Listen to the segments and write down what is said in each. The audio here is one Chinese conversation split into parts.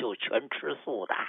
就全吃素的，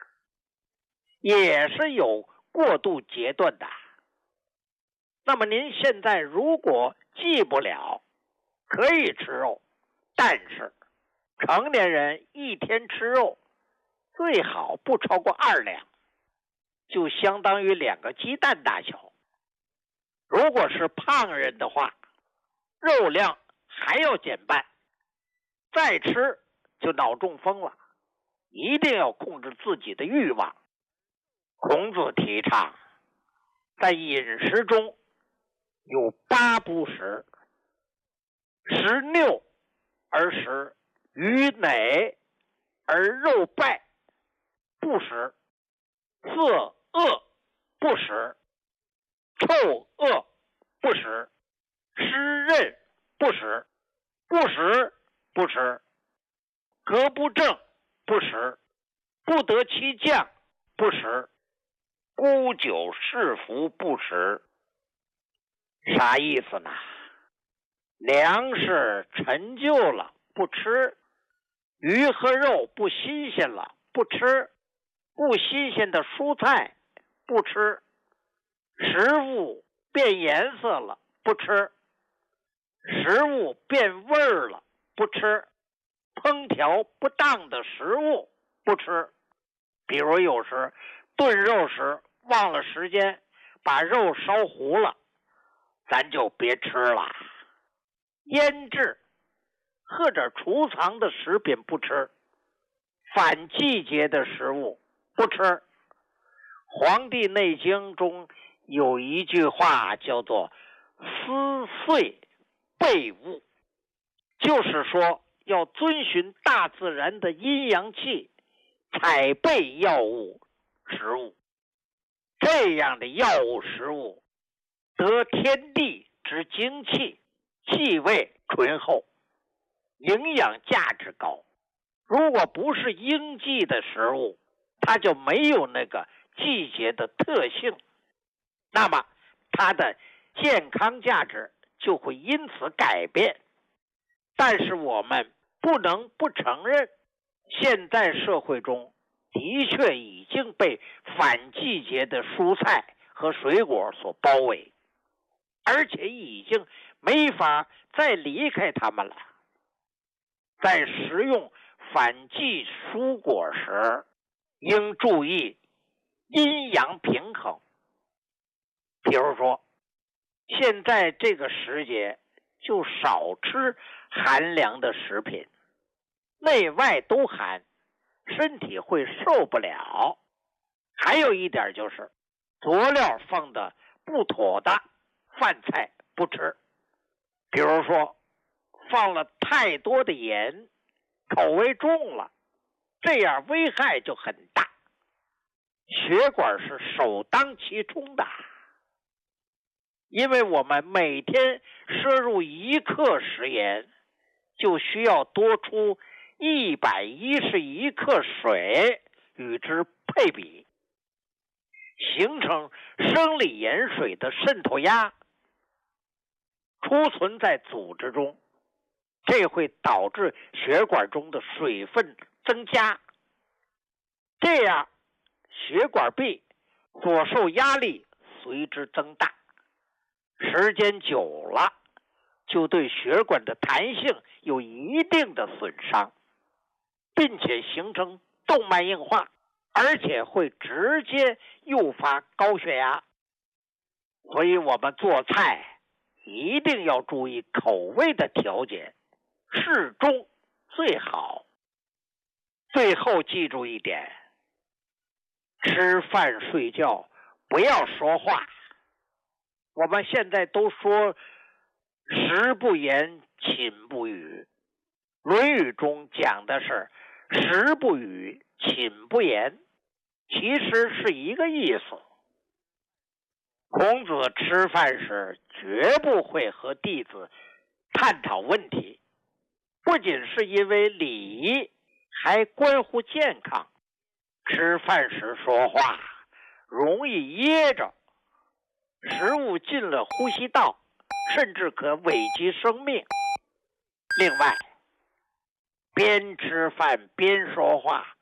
也是有过度截断的。那么您现在如果忌不了，可以吃肉，但是成年人一天吃肉最好不超过2两，就相当于2个鸡蛋大小。如果是胖人的话，肉量还要减半，再吃就脑中风了，一定要控制自己的欲望。孔子提倡在饮食中有8不食：食拗而食，鱼馁而肉败不食，色恶不食，臭恶不食，湿润不食，不食不食，格不正不食，不得其将不食，沽酒侍服不食。啥意思呢？粮食陈旧了不吃，鱼和肉不新鲜了不吃，不新鲜的蔬菜不吃，食物变颜色了不吃，食物变味儿了不吃，烹调不当的食物不吃。比如有时炖肉时忘了时间，把肉烧糊了，咱就别吃了。腌制或者储藏的食品不吃，反季节的食物不吃。《黄帝内经》中有一句话叫做思岁备物，就是说要遵循大自然的阴阳气，采备药物食物。这样的药物食物得天地之精气，气味醇厚，营养价值高。如果不是应季的食物，它就没有那个季节的特性，那么它的健康价值就会因此改变。但是我们不能不承认，现在社会中的确已经被反季节的蔬菜和水果所包围，而且已经没法再离开它们了。在食用反季蔬果时，应注意阴阳平衡。比如说，现在这个时节就少吃寒凉的食品，内外都寒，身体会受不了。还有一点就是，佐料放的不妥的饭菜不吃，比如说放了太多的盐，口味重了，这样危害就很大，血管是首当其冲的。因为我们每天摄入1克食盐，就需要多出111克水与之配比，形成生理盐水的渗透压，储存在组织中，这会导致血管中的水分增加，这样血管壁所受压力随之增大，时间久了就对血管的弹性有一定的损伤，并且形成动脉硬化，而且会直接诱发高血压。所以我们做菜一定要注意口味的调节，适中最好。最后记住一点，吃饭睡觉不要说话。我们现在都说食不言，寝不语。论语中讲的是食不语，寝不言，其实是一个意思。孔子吃饭时绝不会和弟子探讨问题，不仅是因为礼仪，还关乎健康。吃饭时说话容易噎着，食物进了呼吸道，甚至可危及生命。另外，边吃饭边说话